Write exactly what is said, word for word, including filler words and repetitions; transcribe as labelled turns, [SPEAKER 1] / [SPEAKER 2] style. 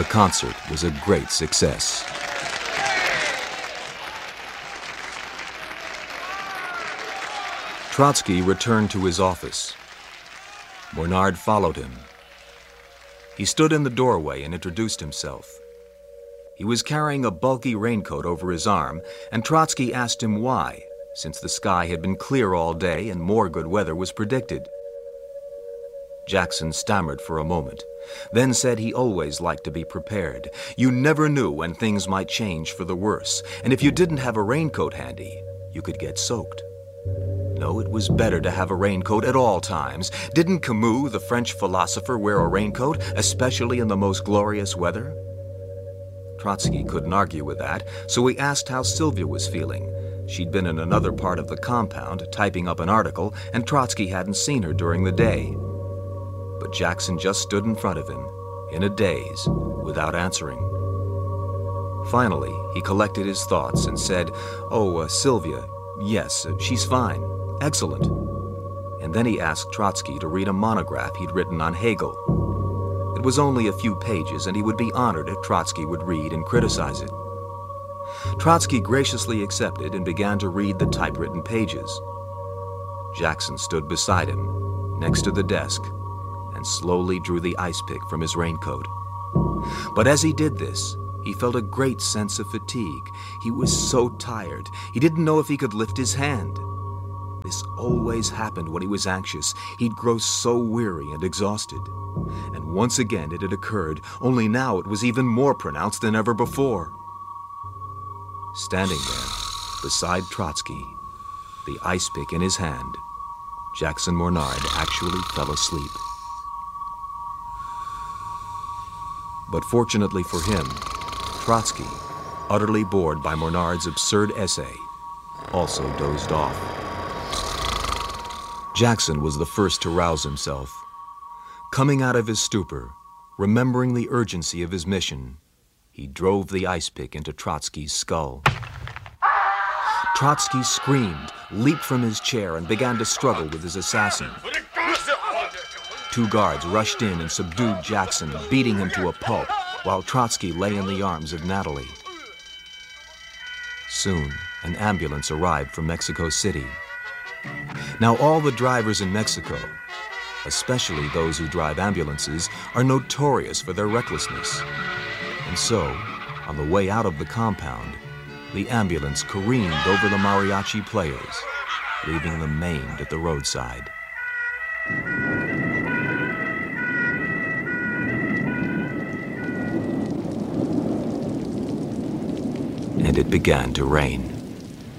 [SPEAKER 1] The concert was a great success. Trotsky returned to his office. Mornard followed him. He stood in the doorway and introduced himself. He was carrying a bulky raincoat over his arm, and Trotsky asked him why, since the sky had been clear all day and more good weather was predicted. Jackson stammered for a moment, then said he always liked to be prepared. You never knew when things might change for the worse, and if you didn't have a raincoat handy, you could get soaked. No, it was better to have a raincoat at all times. Didn't Camus, the French philosopher, wear a raincoat, especially in the most glorious weather? Trotsky couldn't argue with that, so he asked how Sylvia was feeling. She'd been in another part of the compound, typing up an article, and Trotsky hadn't seen her during the day. But Jackson just stood in front of him, in a daze, without answering. Finally, he collected his thoughts and said, "Oh, uh, Sylvia, yes, uh, she's fine. Excellent." And then he asked Trotsky to read a monograph he'd written on Hegel. It was only a few pages, and he would be honored if Trotsky would read and criticize it. Trotsky graciously accepted and began to read the typewritten pages. Jackson stood beside him, next to the desk, and slowly drew the ice pick from his raincoat. But as he did this, he felt a great sense of fatigue. He was so tired, he didn't know if he could lift his hand. This always happened when he was anxious. He'd grow so weary and exhausted. And once again it had occurred, only now it was even more pronounced than ever before. Standing there, beside Trotsky, the ice pick in his hand, Jackson Mornard actually fell asleep. But fortunately for him, Trotsky, utterly bored by Mornard's absurd essay, also dozed off. Jackson was the first to rouse himself. Coming out of his stupor, remembering the urgency of his mission, he drove the ice pick into Trotsky's skull. Trotsky screamed, leaped from his chair, and began to struggle with his assassin. Two guards rushed in and subdued Jackson, beating him to a pulp, while Trotsky lay in the arms of Natalie. Soon, an ambulance arrived from Mexico City. Now, all the drivers in Mexico, especially those who drive ambulances, are notorious for their recklessness. And so, on the way out of the compound, the ambulance careened over the mariachi players, leaving them maimed at the roadside. And it began to rain.